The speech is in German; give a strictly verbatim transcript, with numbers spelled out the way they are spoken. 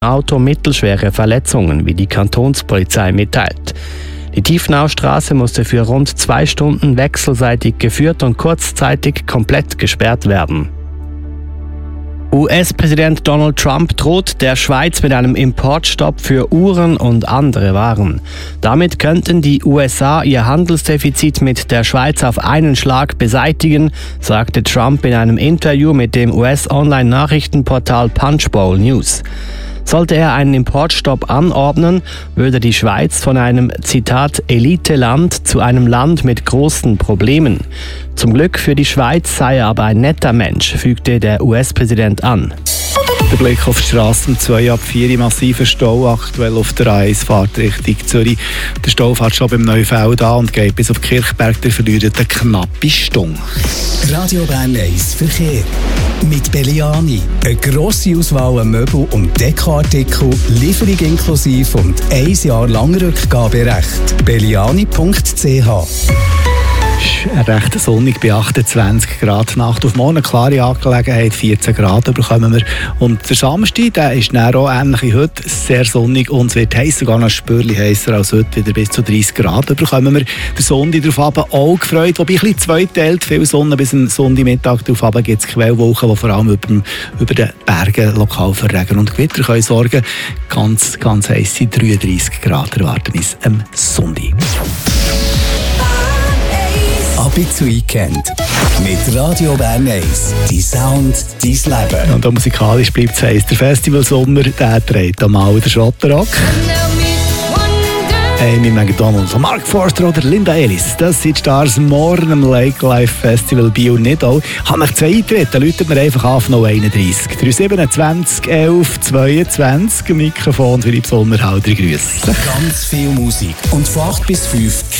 Auto mittelschwere Verletzungen, wie die Kantonspolizei mitteilt. Die Tiefenaustraße musste für rund zwei Stunden wechselseitig geführt und kurzzeitig komplett gesperrt werden. U S-Präsident Donald Trump droht der Schweiz mit einem Importstopp für Uhren und andere Waren. Damit könnten die U S A ihr Handelsdefizit mit der Schweiz auf einen Schlag beseitigen, sagte Trump in einem Interview mit dem U S-Online-Nachrichtenportal Punchbowl News. Sollte er einen Importstopp anordnen, würde die Schweiz von einem, Zitat, Elite-Land zu einem Land mit großen Problemen. Zum Glück für die Schweiz sei er aber ein netter Mensch, fügte der U S-Präsident an. Der Blick auf die Straße um zwei ab vier, massiver Stau aktuell auf der A eins Fahrt Richtung Zürich. Der Stau fährt schon beim Neufeld an und geht bis auf Kirchberg, der verliert eine knappe Stunde. Radio Bern eins Verkehr. Mit Belliani. Eine grosse Auswahl an Möbel- und Dekoartikel, Lieferung inklusive und ein Jahr lang Rückgaberecht. belliani punkt c h. Recht sonnig bei achtundzwanzig Grad. Nacht auf morgen klare Angelegenheit, vierzehn Grad bekommen wir. Und der Samstag, der ist dann auch ähnlich wie heute, sehr sonnig und es wird heiß, sogar noch ein Spürchen heißer als heute, wieder bis zu dreißig Grad bekommen wir. Der Sonntag darauf auch gefreut, wobei ein bisschen zweiteilt, viel Sonne bis am Sonntagmittag darauf gibt es Quellwolken, die vor allem über, über den Bergen lokal für Regen und Gewitter können sorgen. Ganz, ganz heiß, dreiunddreißig Grad erwarten uns am Sonntag. Ab ins Weekend mit Radio Bern eins. Die Sound, dein Leben. Und auch musikalisch bleibt es heiß. Der Festivalsommer, der trägt einmal den Schotterrock. Amy McDonald, Mark Forster oder Linda Ellis. Das sind die Stars morgen am Lake Life Festival Bio Nidau. Haben euch zwei eintreten, läutet mir einfach auf noch einunddreißig. drei siebenundzwanzig elf zweiundzwanzig. Mikrofon Philipp Sommerhalder, grüß. Ganz viel Musik und von acht bis fünf